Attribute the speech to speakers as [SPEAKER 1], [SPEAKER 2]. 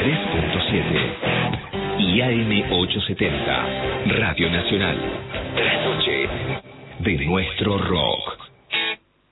[SPEAKER 1] y AM870, Radio Nacional. La noche de nuestro rock.